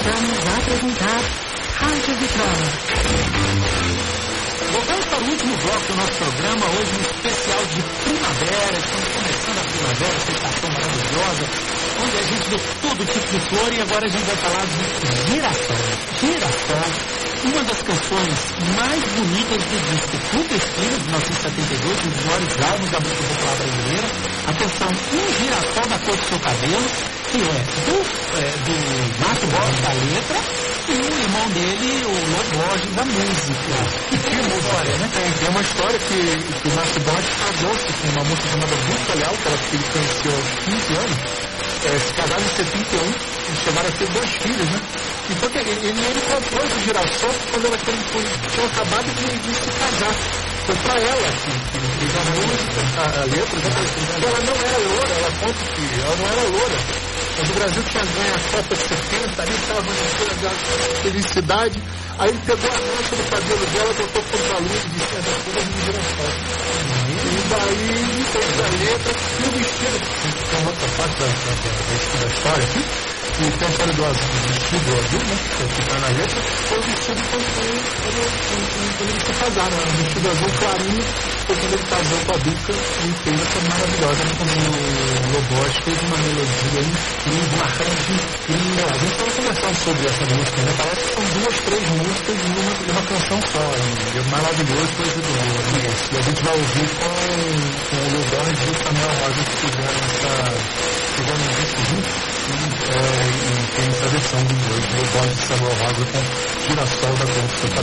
voltamos a apresentar Rádio Vitrola. Voltamos para o último bloco do nosso programa, hoje um especial de primavera. Estamos começando a primavera, essa estação maravilhosa, onde a gente vê todo tipo de flor, e agora a gente vai falar de Girassol. Girassol, uma das canções mais bonitas do disco Clube Espina, de 1972, um dos maiores álbuns da música popular brasileira. A canção Um Girassol da Cor do Seu Cabelo, que é do Márcio Borges da letra, e o irmão dele, o Lô Borges, da música. E tem uma história, né? Tem uma história que o Márcio Borges casou-se com uma moça chamada Dulce Leal, que ele conheceu aos 15 anos, se casaram em 71, e chegaram a ter 2 filhos, né? Então ele compôs o Girassol quando ela tinha acabado de se casar. Foi para ela que fez a música, a letra, ela não era loura, ela conta que ela não era loura. Mas o Brasil tinha ganho a Copa de 70, ali estava uma felicidade. Aí ele pegou a mancha do cabelo dela, botou contra a luz e disse: "É da cor do Girassol". E daí ele fez a letra e o vestido. Tem uma outra parte da história aqui. E tem a história do vestido azul, né? Que está na letra. Foi o vestido quando eles se casaram. O vestido azul clarinho foi quando ele casou com a Duca e fez essa maravilhosa. O Lobos fez uma melodia incrível, uma arranjo incrível. A gente estava conversando sobre essa música, né? Parece que são 2, 3 músicas em uma canção só. E é maravilhoso, coisa do Lula. E a gente vai ouvir com o Lobos e o Samuel Rosa que fizeram um disco juntos. E tem essa versão dos dois, Lobos e Samuel Rosa com Girassol da Cor do Seu Cabelo.